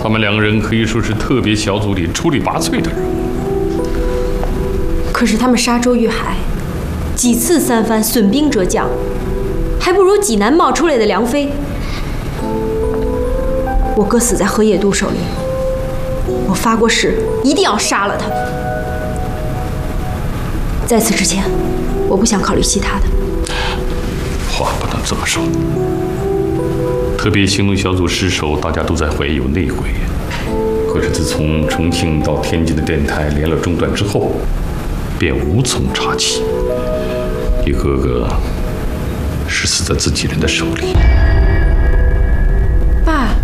他们两个人可以说是特别小组里出类拔萃的人物。 可是他们杀周玉海，几次三番损兵折将，还不如济南冒出来的梁飞。我哥死在河野渡手里，我发过誓一定要杀了他。在此之前，我不想考虑其他的。 话不能这么说。特别行动小组失守，大家都在怀疑有内鬼。可是自从重庆到天津的电台连了中断之后，便无从查起。一个个是死在自己人的手里。 爸。